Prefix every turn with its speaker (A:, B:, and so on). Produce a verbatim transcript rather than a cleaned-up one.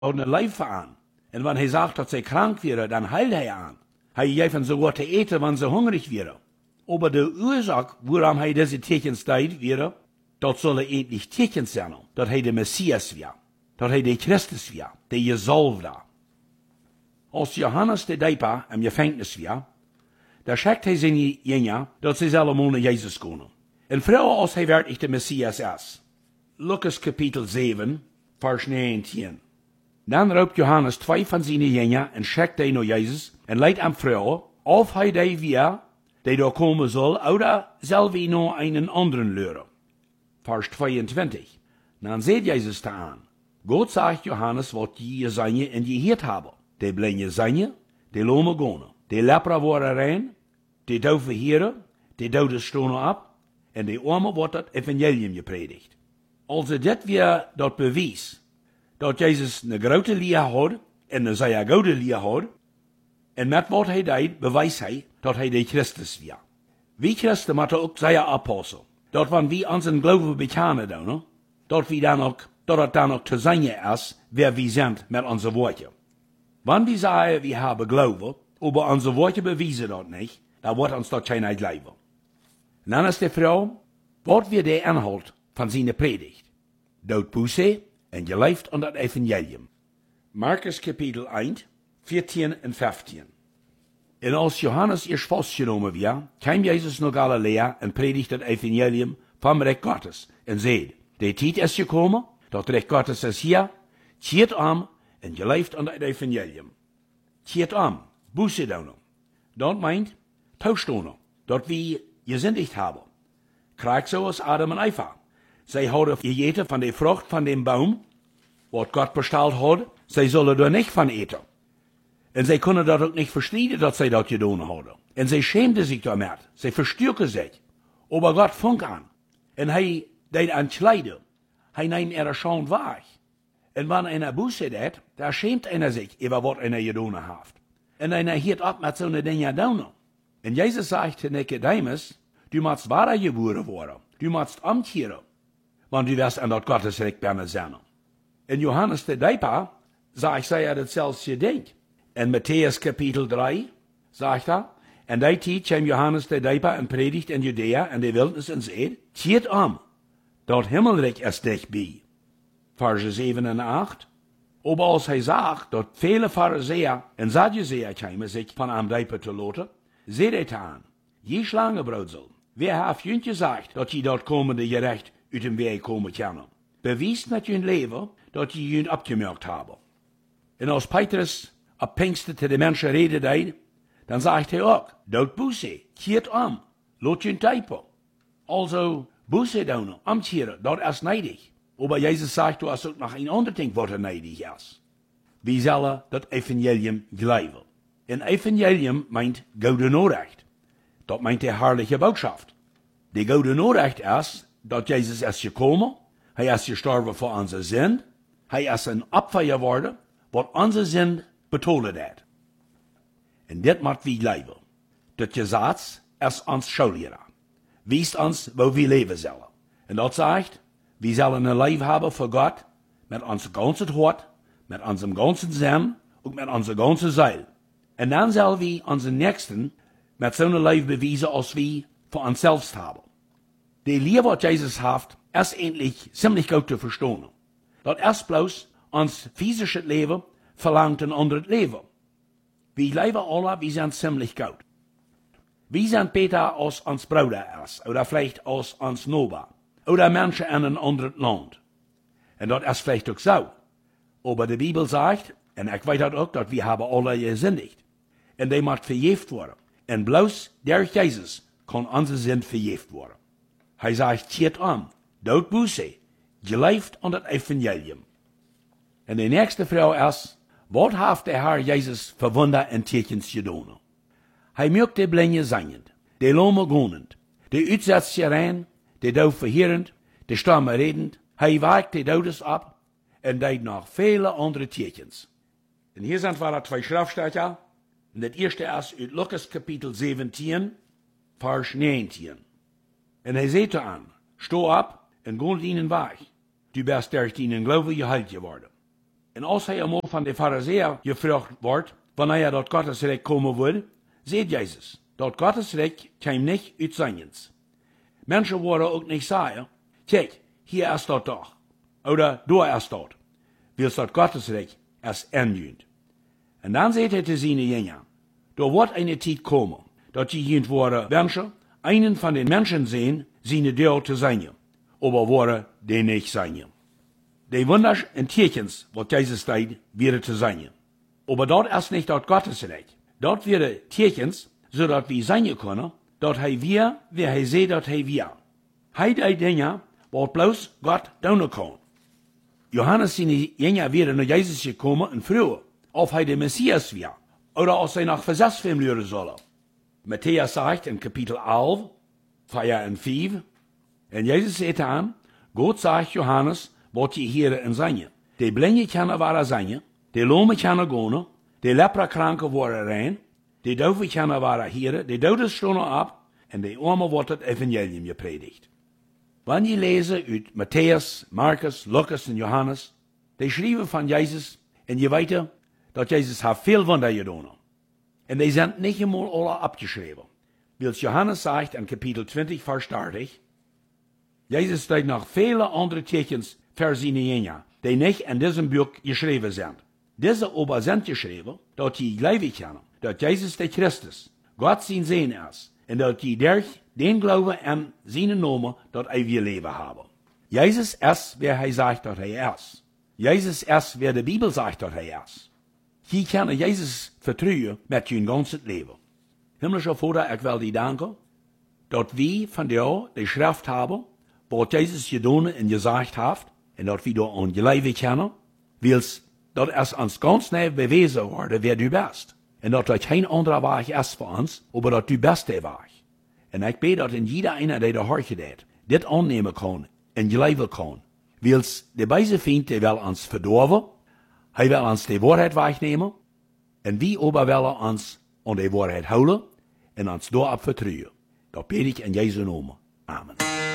A: een leven aan. En wanneer hij zegt dat zij krank werden, dan heilt hij aan. Hij geeft ze wat te eten, wanneer ze hungrig werden. Aber de oorzaak waarom hij deze tekens deed, weer, dat zullen endlich tekens zijn, dat hij de Messias weer, dat hij de Christus weer, de gezalfde. Als Johannes de Dijper im Gefängnis weer, da schickt hij zijn jünger, dat ze allemaal naar Jezus komen. En vooral als hij werkelijk de Messias is. Lucas kapitel zeven, vers negentien. Dan roept Johannes twee van zijn jünger en schickt die naar Jezus en leidt hem vrouwen, of hij die weer, die daar komen zal, oder zal wie nog einen anderen leren. Vers tweeëntwintig. Dan zegt Jezus da aan, Gott sagt Johannes, wat je zijn en je heert hebben. Die blinde zijn, die lome gonen, die lepra worden rein, die doofe heren, die dode stonen op, en die arme wordt het evangelium gepredigt. Als dit weer dat bewijs, dat Jezus een grote leer had, en een zeer goede leer had, en met wat hij deed, bewijst hij, dat hij de Christus was. Wie Christen moeten ook zijn apostel. Dat wanneer we onze geloven bekennen doen, dat we dan ook, dat het dan ook te zijn is, wer we zijn met onze woorden. Wanneer we zeggen, we hebben geloven, aber onze woorden bewijzen dat niet, dan wordt ons dat geen geloven. En dan is de vraag, wat weer de inhoud van zijn predigt? Dood buße en geleefd onder het evangelium. Markus kapitel één, veertien en vijftien. En als Johannes eerst vastgenomen werd, kwam Jezus naar Galilea en predigde het evangelium van Recht Gottes en zei, de tijd is gekomen, dat Recht Gottes is hier, keert om en geleefd onder het evangelium. Keert om, buße doen. Dat meint, tauschdonen, dat we gezindigd hebben. Krijg zoals Adam en Eva. Zij hadden gegeten van de vrucht van de boom, wat God besteld had, zij zullen er niet van eten. En zij kunnen dat ook niet verstrijden dat zij dat gedaan hadden. En zij schämden zich daarmee. Zij verstuurken zich. Aber God vond aan. En hij deed aan kleiden. Hij neemt er schon weg. En wanneer einer buße deed, daar schämt einer zich over wat einer gedaan heeft. En einer hield op met zo'n dingen doen. En Jezus zegt te Nicodemus, du musst wahrer geboren worden. Du musst omkeren. Want du wirst aan dat Gottesrecht binnen zijn. En Johannes de Dijper zegt zij er hetzelfde ding. In Matthäus kapitel drie zegt hij, en die tijd kwam Johannes de Dijper en predigt in Judea en de wildnis en zei, keert om, dat himmelrijk is dichtbij. Verse zeven en acht. Aber als hij zag dat vele Pharisäer en Sadduceer kwamen zich van hem Dijper te laten, zei hij aan, je slangenbroedsel, wer heeft jullie gezegd dat je dat komende gerecht uit dem weg komen kunnen? Bewijs met je leven dat je jullie opgemerkt hebben. En als Petrus op Pinkster te de mensen reden deed, dan zegt hij ook, dood buße, keert om, laat je typen. Also, buße doen, omkeren, dat is neidig. Aber Jezus zegt, du hast ook nog een ander ding wat er neidig is. We zullen dat evangelium geloven. En evangelium meint goede Nachricht. Dat meint de herrliche boodschap. De goede Nachricht is, dat Jezus is gekomen, hij is gestorven voor onze zin, hij is een opfer geworden, wat onze zin betolen heeft. En dit moet we leven. Dat gezet is ons schouwleraar. Wijst ons waar we leven zullen. En dat zegt, we zullen een leven hebben voor God, met ons ganze hart, met onze ganze zin, ook met onze ganze ziel. En dan zullen we onze nächsten met zo'n leven bewijzen als we voor onszelf hebben. De leer wat Jezus heeft, is endlich ziemlich goed te verstaan. Dat is bloos ons physische leven verlangt een ander leven. We leven alle, we zijn ziemlich goed. We zijn beter als ons Bruder is, oder vielleicht als ons Nachbar, oder Menschen in een ander land. En dat is vielleicht ook zo. Aber de Bibel zegt, en ik weet dat ook, dat we hebben alle gezündigt. En die moet vergeeft worden. En bloos door Jezus kan onze zin vergeeft worden. Hij zegt, keert om, dood buße, geleefd onder het evangelium. En de nächste vraag is, wat heeft de Heer Jezus voor wonder en tekens gedaan? Hij maakt de blinde zingend, de lome gonend, de uitzetste rein, de doof verheerend, de stamme redend. Hij wekt de dodes op en deed nog vele andere tekens. En hier zijn we twee schriftstellen. En het eerste is uit Lucas kapitel zeventien, vers negentien. En hij zei te aan, sto op en go ihnen weg. Du bist durch ihnen Glaube geheilt geworden. En als hij eenmaal van de Pharisäer gevraagd wordt, wanneer dat Gottesrecht komen wil, zegt Jezus, dat Gottesrecht komt niet uit zijnens. Menschen worden ook niet zeggen, kijk, hier is dat toch, oder daar is dat, wil dat Gottesrecht erst aandoen. En dan zegt hij te zijn jongeren, er wordt een tijd komen, dat die jent worden Menschen, einen van den Menschen sehen, seine deel te zijn, aber worden die niet zijn. Die wonders en tekens, wat Jezus deed, werden te zijn. Aber dat is niet dat Gottesrecht. Dat werden tekens, zodat we zijn kunnen, dat hij weer, wie hij zei dat hij weer. Hij deed dingen, wat bloos God doen kon. Johannes zijn jongeren werden naar Jezus gekomen en vroegen, of hij de Messias weer, oder als hij nog verzes van hem leren zullen. Matthäus sagt in Kapitel elf, vier en vijf, en Jezus zegt aan, God sagt Johannes, wat je hier in zijn. De blinde kunnen waren zijn, de lome kunnen gaan, de leprakranken worden rein, de dove kunnen waren hier, de doden stonden op, en de armen wordt het evangelium gepredigt. Wanneer je leest uit Matthäus, Markus, Lucas en Johannes, die schrijven van Jezus, en je weet dat Jezus heeft veel wonderen gedaan. En die zijn niet eenmaal alle abgeschreven. Wils Johannes zegt in Kapitel twintig, vers dertig, Jezus deed nog vele andere tekens voor zijn jongeren, die niet in diesem Buch geschreven zijn. Deze aber zijn geschreven, dat je geloven kan, dat Jezus de Christus, God zijn Zoon is, en dat je durch den Glauben aan zijn naam dat eeuwige leven hebben. Jezus is, wie hij zegt dat hij is. Jezus is, wie de Bibel zegt dat hij is. Je kan Jezus vertrouwen met je ganze leven. Himmlischer Vater, ik wil die danken, dat we van jou de schrift hebben, wat Jezus gedaan en gezegd heeft, en dat we door aan geloven kunnen, wils dat es ons ganz neu bewezen worden, wer du bist. En dat er geen andere weg is voor ons, maar dat du best de weg. En ik bid dat in jeder einer, die de hart deed, dit aannemen kan en geloven kan. Wils de bijze vriend, die wil ons verdorven, hij wil ons de waarheid wegnemen, en wie aber willen ons aan de waarheid houden, en ons daarop vertrouwen. Dat bid ik in Jezus naam. Amen.